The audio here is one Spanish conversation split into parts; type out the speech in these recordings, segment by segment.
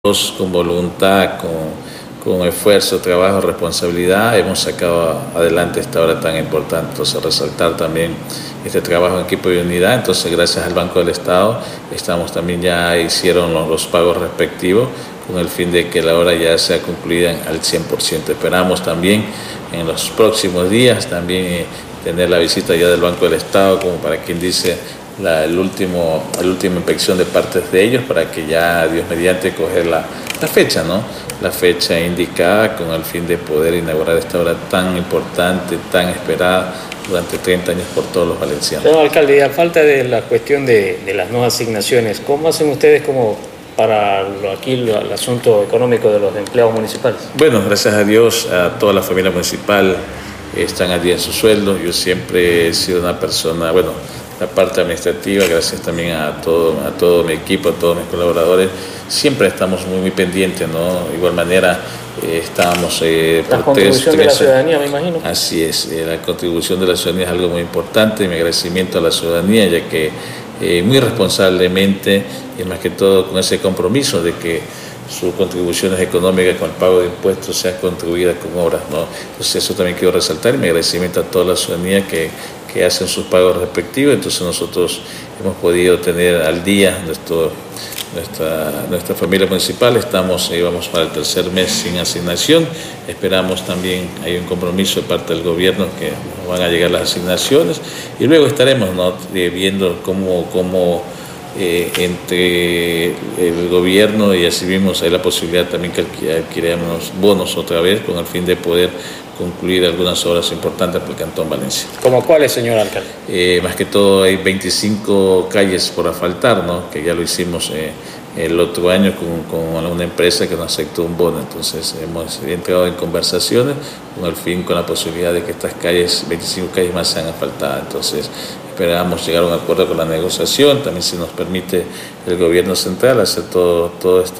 con voluntad, con esfuerzo, trabajo, responsabilidad, hemos sacado adelante esta obra tan importante. Entonces, resaltar también este trabajo en equipo y unidad. Entonces, gracias al Banco del Estado, ya hicieron los pagos respectivos con el fin de que la obra ya sea concluida al 100%. Esperamos también en los próximos días también tener la visita ya del Banco del Estado, como para quien dice, la última inspección de partes de ellos, para que ya, Dios mediante, coger la fecha, ¿no? La fecha indicada con el fin de poder inaugurar esta obra tan importante, tan esperada durante 30 años por todos los valencianos. Señor alcalde, y a falta de la cuestión de las nuevas asignaciones, ¿cómo hacen ustedes como para el asunto económico de los empleados municipales? Bueno, gracias a Dios, a toda la familia municipal están al día en su sueldo. Yo siempre he sido una persona, la parte administrativa, gracias también a todo mi equipo, a todos mis colaboradores, siempre estamos muy pendientes, ¿no? De igual manera, estamos la contribución de la ciudadanía, me imagino. Así es, la contribución de la ciudadanía es algo muy importante, mi agradecimiento a la ciudadanía, ya que muy responsablemente, y más que todo con ese compromiso de que sus contribuciones económicas con el pago de impuestos sean contribuidas con obras, ¿no? Entonces, eso también quiero resaltar, y mi agradecimiento a toda la ciudadanía que hacen sus pagos respectivos. Entonces, nosotros hemos podido tener al día nuestra familia municipal. Vamos para el tercer mes sin asignación. Esperamos también, hay un compromiso de parte del gobierno que nos van a llegar las asignaciones, y luego estaremos, ¿no?, viendo cómo entre el gobierno y así vimos hay la posibilidad también que adquiramos bonos otra vez con el fin de poder concluir algunas obras importantes para el Cantón Valencia. ¿Cómo cuáles, señor alcalde? Más que todo hay 25 calles por asfaltar, ¿no?, que ya lo hicimos el otro año con una empresa que nos aceptó un bono. Entonces hemos entrado en conversaciones con la posibilidad de que estas 25 calles más sean asfaltadas. Entonces esperamos llegar a un acuerdo con la negociación. También se nos permite el gobierno central hacer todas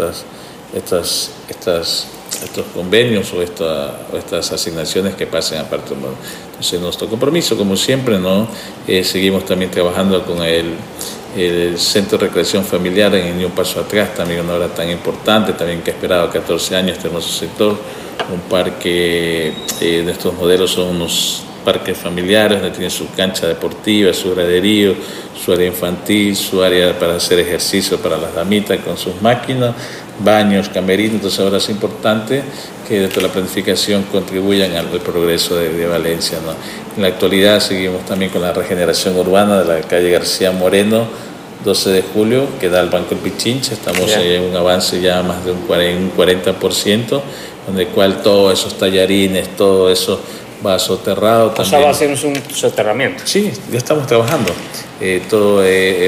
estos convenios o estas asignaciones que pasen a parte del mundo. Entonces, nuestro compromiso, como siempre, ¿no? Seguimos también trabajando con el Centro de Recreación Familiar en Ni un Paso Atrás, también una obra tan importante, también que ha esperado 14 años este nuestro sector, un parque, nuestros modelos son unos parques familiares donde tiene su cancha deportiva, su graderío, su área infantil, su área para hacer ejercicio para las damitas con sus máquinas, baños, camerinos. Entonces ahora es importante que dentro de la planificación contribuyan al progreso de Valencia, ¿no? En la actualidad seguimos también con la regeneración urbana de la calle García Moreno, 12 de julio, que da al Banco El Pichincha. Estamos en un avance ya más de un 40%, donde cual todos esos tallarines, todo eso va soterrado también. O sea, va a ser un soterramiento. Sí, ya estamos trabajando. Todo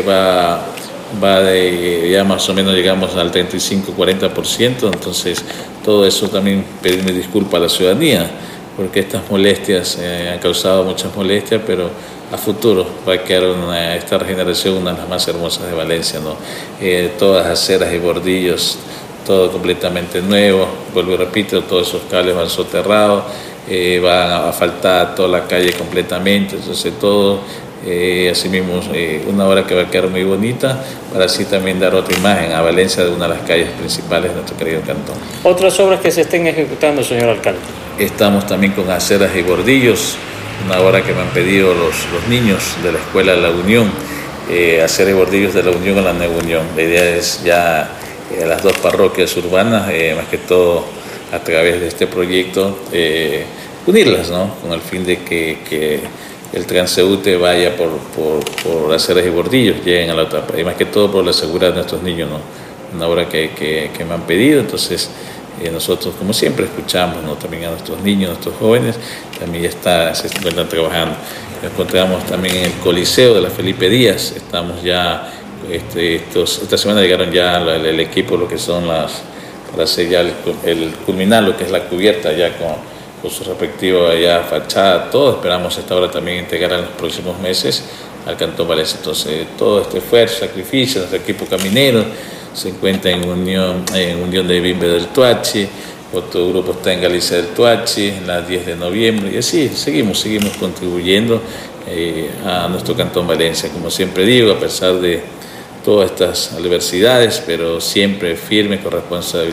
va ya más o menos llegamos al 35-40%. Entonces, todo eso también pedirme disculpas a la ciudadanía, porque estas molestias han causado muchas molestias, pero a futuro va a quedar esta regeneración una de las más hermosas de Valencia, ¿no? Todas las aceras y bordillos, todo completamente nuevo. Vuelvo y repito, todos esos cables van soterrados. Va a faltar toda la calle completamente. Entonces todo, asimismo, una obra que va a quedar muy bonita, para así también dar otra imagen a Valencia de una de las calles principales de nuestro querido cantón. ¿Otras obras que se estén ejecutando, señor alcalde? Estamos también con aceras y bordillos, una obra que me han pedido los niños de la escuela La Unión, aceras y bordillos de La Unión a la Nueva Unión. La idea es ya las dos parroquias urbanas, más que todo a través de este proyecto, unirlas, ¿no?, con el fin de que el transeúnte vaya por aceras y bordillos, lleguen a la otra parte, y más que todo por la seguridad de nuestros niños, ¿no? Una obra que me han pedido. Entonces nosotros, como siempre, escuchamos, ¿no?, también a nuestros niños, a nuestros jóvenes, también se encuentran trabajando. Nos encontramos también en el Coliseo de la Felipe Díaz. Estamos ya, esta semana llegaron ya el equipo, lo que son para hacer ya el culminar lo que es la cubierta ya con su respectiva ya fachada, todo. Esperamos esta obra también integrar en los próximos meses al Cantón Valencia. Entonces, todo este esfuerzo, sacrificio, nuestro equipo caminero se encuentra en Unión de Bimbe del Tuachi, otro grupo está en Galicia del Tuachi, en la 10 de noviembre, y así seguimos contribuyendo a nuestro Cantón Valencia. Como siempre digo, a pesar de todas estas adversidades, pero siempre firme con responsabilidad.